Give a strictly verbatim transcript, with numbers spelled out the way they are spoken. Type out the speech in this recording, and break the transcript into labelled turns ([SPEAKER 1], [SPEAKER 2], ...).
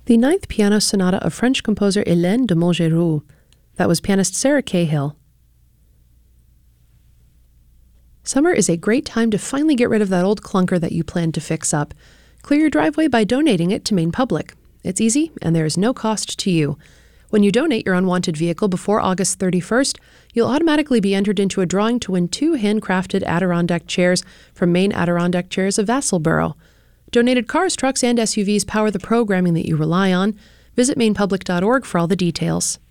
[SPEAKER 1] The Ninth Piano Sonata of French composer Hélène de Montgeroux. That was pianist Sarah Cahill. Summer is a great time to finally get rid of that old clunker that you planned to fix up. Clear your driveway by donating it to Maine Public. It's easy, and there is no cost to you. When you donate your unwanted vehicle before August thirty-first, you'll automatically be entered into a drawing to win two handcrafted Adirondack chairs from Maine Adirondack Chairs of Vassalboro. Donated cars, trucks, and S U Vs power the programming that you rely on. Visit maine public dot org for all the details.